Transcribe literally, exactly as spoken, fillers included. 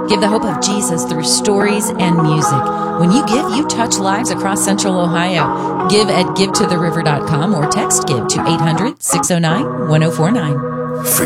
Give the hope of Jesus through stories and music. When you give, you touch lives across Central Ohio. Give at give to the river dot com or text give to eight hundred, six oh nine, one oh four nine. For